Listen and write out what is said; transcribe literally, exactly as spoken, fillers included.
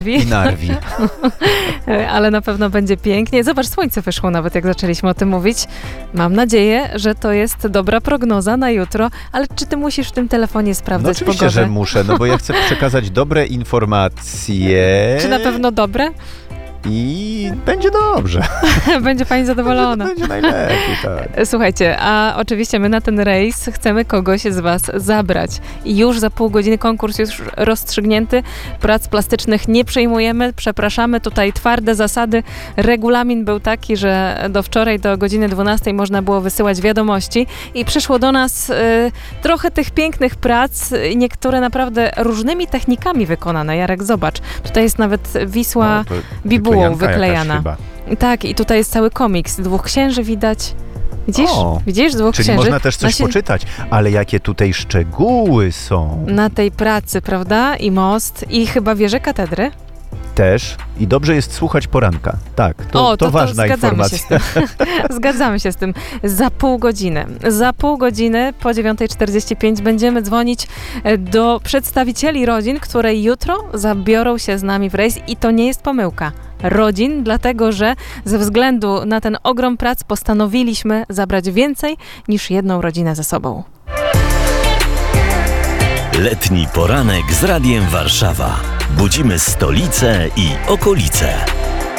I Narwi. Ale na pewno będzie pięknie. Zobacz, słońce wyszło nawet, jak zaczęliśmy o tym mówić. Mam nadzieję, że to jest dobra prognoza na jutro, ale czy ty musisz w tym telefonie sprawdzać No oczywiście, pogodę? że muszę, no bo ja chcę przekazać dobre informacje. Czy na pewno dobre? I będzie dobrze. Będzie pani zadowolona. Będzie, będzie najlepiej, tak. Słuchajcie, a oczywiście my na ten rejs chcemy kogoś z was zabrać. I już za pół godziny konkurs już rozstrzygnięty. Prac plastycznych nie przyjmujemy, przepraszamy. Tutaj twarde zasady. Regulamin był taki, że do wczoraj do godziny dwunastej można było wysyłać wiadomości i przyszło do nas y, trochę tych pięknych prac i niektóre naprawdę różnymi technikami wykonane. Jarek, zobacz. Tutaj jest nawet Wisła No, to bibułą wyklejanka jakaś wyklejana. chyba. Tak, i tutaj jest cały komiks. Dwóch księży widać. Widzisz? O, Widzisz? Dwóch Czyli księży. można też coś Nasi- poczytać, ale jakie tutaj szczegóły są. Na tej pracy, prawda? I most, i chyba wieże katedry. Też. I dobrze jest słuchać poranka. Tak, to, o, to, to, to ważna zgadzamy informacja. się z tym. Zgadzamy się z tym. Za pół godziny. Za pół godziny po dziewiąta czterdzieści pięć będziemy dzwonić do przedstawicieli rodzin, które jutro zabiorą się z nami w rejs i to nie jest pomyłka. Rodzin, dlatego że ze względu na ten ogrom prac postanowiliśmy zabrać więcej niż jedną rodzinę ze sobą. Letni poranek z Radiem Warszawa. Budzimy stolicę i okolice.